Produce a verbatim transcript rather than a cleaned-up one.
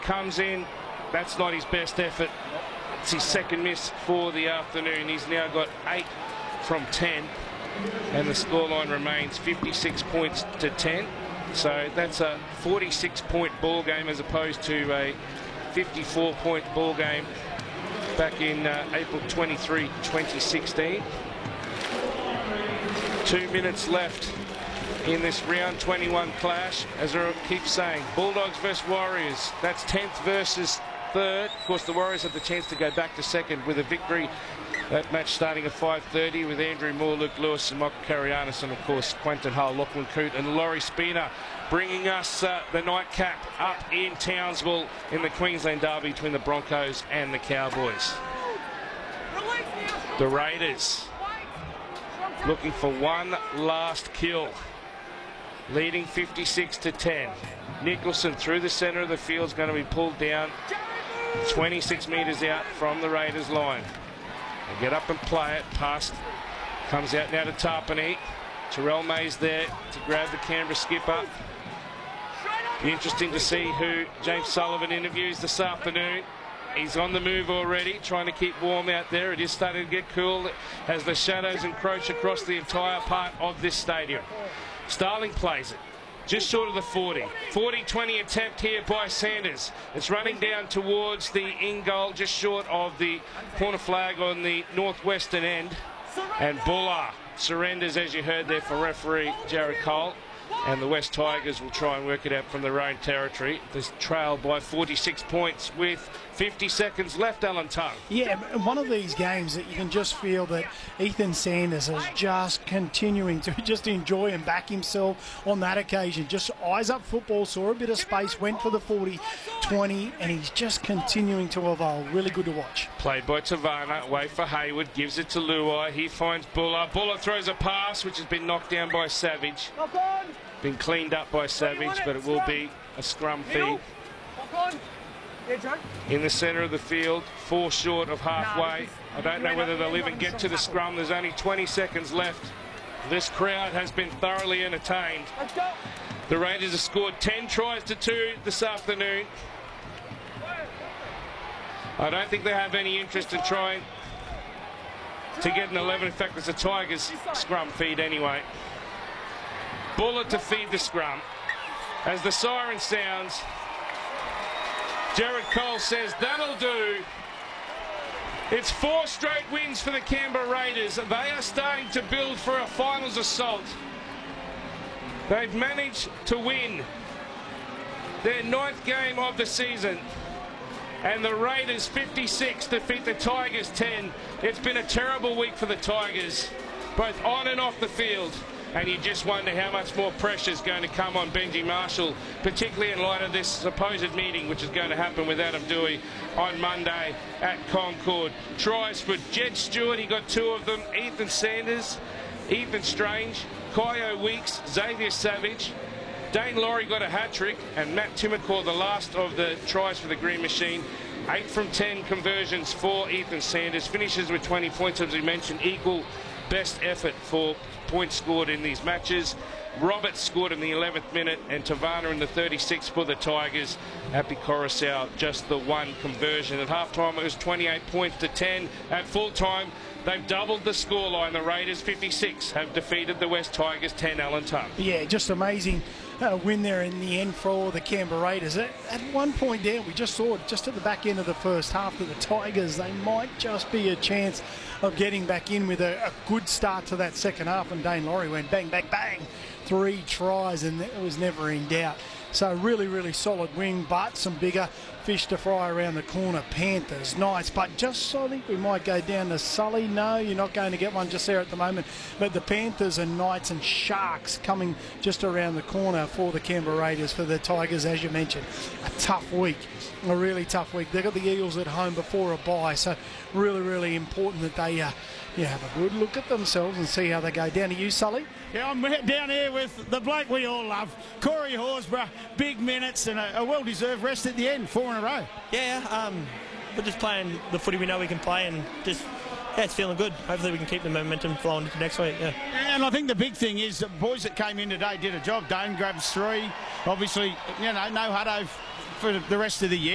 comes in. That's not his best effort. It's his second miss for the afternoon. He's now got eight from ten, and the scoreline remains fifty-six points to ten. So that's a forty-six point ball game as opposed to a fifty-four point ball game back in uh, April twenty-third, twenty sixteen. Two minutes left in this round twenty-one clash. As I keep saying, Bulldogs versus Warriors. That's tenth versus third. Of course, the Warriors have the chance to go back to second with a victory. That match starting at five thirty with Andrew Moore, Luke Lewis and Michael Karianis, and of course Quentin Hull, Lachlan Coote and Laurie Spina, bringing us uh, the nightcap up in Townsville in the Queensland Derby between the Broncos and the Cowboys. The Raiders looking for one last kill, leading fifty-six to ten. Nicholson through the centre of the field is going to be pulled down twenty-six metres out from the Raiders line. They get up and play it. Pass comes out now to Tarpany. Terrell May's there to grab the Canberra skipper. Be interesting to see who James Sullivan interviews this afternoon. He's on the move already, trying to keep warm out there. It is starting to get cool as the shadows encroach across the entire part of this stadium. Starling plays it just short of the forty. forty twenty attempt here by Sanders. It's running down towards the in goal, just short of the corner flag on the northwestern end. And Buller surrenders, as you heard there, for referee Jared Cole. And the West Tigers will try and work it out from their own territory. This trail by forty-six points with fifty seconds left, Alan Tongue. Yeah, one of these games that you can just feel that Ethan Sanders is just continuing to just enjoy and back himself on that occasion. Just eyes up football, saw a bit of space, went for the forty twenty, and he's just continuing to evolve. Really good to watch. Played by Tavana, away for Hayward, gives it to Luai. He finds Buller. Buller throws a pass, which has been knocked down by Savage. Been cleaned up by Savage, but it will be a scrum feed. In the centre of the field, four short of halfway. I don't know whether they'll even get to the scrum. There's only twenty seconds left. This crowd has been thoroughly entertained. The Raiders have scored ten tries to two this afternoon. I don't think they have any interest in trying to get an eleven. In fact, it's a Tigers scrum feed anyway. Buller to feed the scrum. As the siren sounds, Jared Cole says, that'll do. It's four straight wins for the Canberra Raiders. They are starting to build for a finals assault. They've managed to win their ninth game of the season. And the Raiders fifty-six defeat the Tigers ten. It's been a terrible week for the Tigers, both on and off the field. And you just wonder how much more pressure is going to come on Benji Marshall, particularly in light of this supposed meeting, which is going to happen with Adam Dewey on Monday at Concord. Tries for Jed Stewart, he got two of them. Ethan Sanders, Ethan Strange, Kyo Weeks, Xavier Savage. Dane Laurie got a hat-trick, and Matt Timmercore, the last of the tries for the Green Machine. eight from ten conversions for Ethan Sanders. Finishes with twenty points, as we mentioned, equal best effort for points scored in these matches. Roberts scored in the eleventh minute, and Tavana in the thirty-sixth for the Tigers. Happy Coruscant, just the one conversion. At halftime it was twenty-eight points to ten. At full time they've doubled the scoreline. The Raiders fifty-six have defeated the West Tigers ten. Alan Tubb. Yeah, just amazing uh, win there in the end for the Canberra Raiders. At, at one point there, we just saw it just at the back end of the first half that the Tigers, they might just be a chance of getting back in with a, a good start to that second half, and Dane Laurie went bang, bang, bang, three tries, and it was never in doubt. So really, really solid win, but some bigger fish to fry around the corner. Panthers, Knights, but just I think we might go down to Sully. No, you're not going to get one just there at the moment. But the Panthers and Knights and Sharks coming just around the corner for the Canberra Raiders. For the Tigers, as you mentioned, a tough week, a really tough week. They've got the Eagles at home before a bye, so really, really important that they uh, yeah, have a good look at themselves and see how they go. Down to you, Sully. Yeah, I'm down here with the bloke we all love, Corey Horsburgh. Big minutes and a, a well-deserved rest at the end, four in a row. Yeah, um, we're just playing the footy we know we can play, and just, yeah, it's feeling good. Hopefully we can keep the momentum flowing into next week, yeah. And I think the big thing is the boys that came in today did a job. Dane grabs three. Obviously, you know, no Hutto for the rest of the year.